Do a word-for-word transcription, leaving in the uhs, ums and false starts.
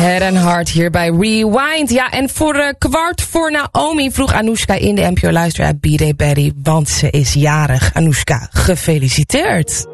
Head and Heart hier bij Rewind. Ja, en voor uh, kwart voor Naomi vroeg Anoushka in de N P O Luisteraar B-Day Betty, want ze is jarig. Anoushka, gefeliciteerd.